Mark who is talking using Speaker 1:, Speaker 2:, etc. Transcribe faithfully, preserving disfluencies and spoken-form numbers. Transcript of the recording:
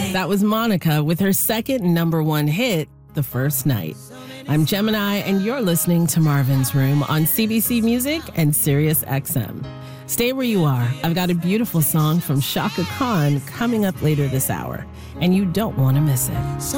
Speaker 1: That was Monica with her second number one hit, The First Night. I'm Gemini, and you're listening to Marvin's Room on C B C Music and Sirius X M. Stay where you are. I've got a beautiful song from Chaka Khan coming up later this hour, and you don't want to miss it.